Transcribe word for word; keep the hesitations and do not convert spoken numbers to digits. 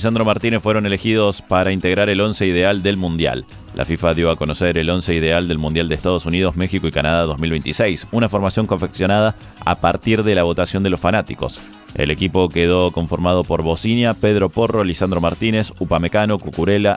Lisandro Martínez fueron elegidos para integrar el once ideal del Mundial. La FIFA dio a conocer el once ideal del Mundial de Estados Unidos, México y Canadá dos mil veintiséis, una formación confeccionada a partir de la votación de los fanáticos. El equipo quedó conformado por Bocinia, Pedro Porro, Lisandro Martínez, Upamecano, Cucurella,